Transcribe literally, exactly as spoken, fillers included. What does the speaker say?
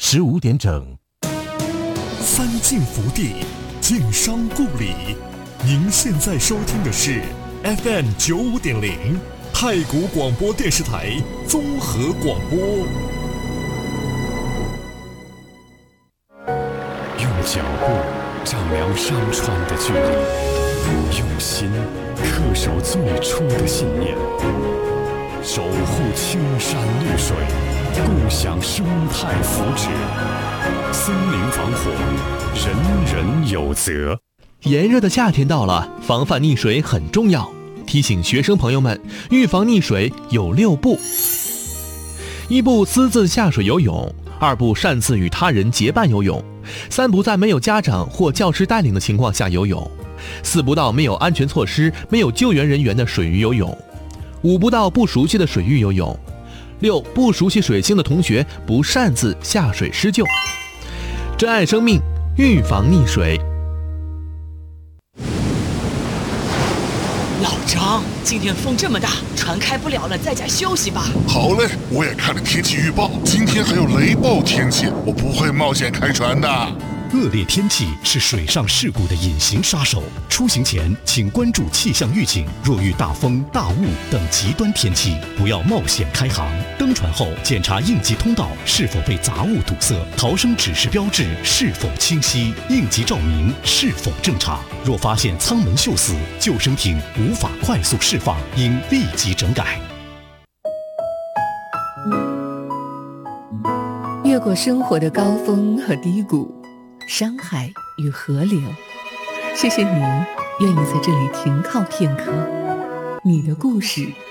十五点整。 三晋福地，晋商故里。您现在收听的是 F M 九五点零太谷广播电视台综合广播。 用脚步丈量山川的距离，用心恪守最初的信念，守护青山绿水，共享生态福祉。森林防火，人人有责。 炎热的夏天到了，防范溺水很重要。提醒学生朋友们，预防溺水有六步：一步私自下水游泳，二步擅自与他人结伴游泳，三不在没有家长或教师带领的情况下游泳，四不到没有安全措施、没有救援人员的水域游泳，五不到不熟悉的水域游泳，六不熟悉水性的同学不擅自下水施救。珍爱生命，预防溺水。 老张，今天风这么大，船开不了了，在家休息吧。 好嘞，我也看了天气预报，今天还有雷暴天气，我不会冒险开船的。 恶劣天气是水上事故的隐形杀手，出行前请关注气象预警，若遇大风、大雾等极端天气，不要冒险开航。登船后检查应急通道是否被杂物堵塞，逃生指示标志是否清晰，应急照明是否正常。若发现舱门锈死，救生艇无法快速释放，应立即整改。 越过生活的高峰和低谷，山海与河流，谢谢你愿意在这里停靠片刻。你的故事